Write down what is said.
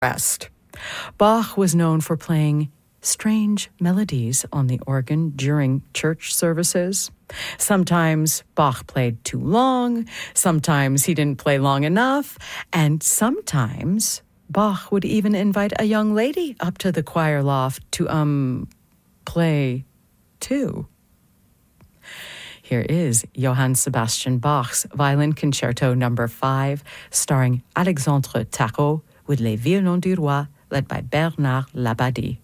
rest. Bach was known for playing strange melodies on the organ during church services. Sometimes Bach played too long, sometimes he didn't play long enough, and sometimes Bach would even invite a young lady up to the choir loft to, play too. Here is Johann Sebastian Bach's Violin Concerto No. 5, starring Alexandre Tarot with Les Violons du Roi, led by Bernard Labadie.